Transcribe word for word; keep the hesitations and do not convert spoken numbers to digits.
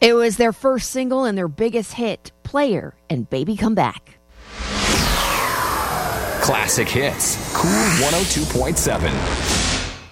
It was their first single and their biggest hit, Player and Baby Come Back. Classic hits. Cool one oh two point seven.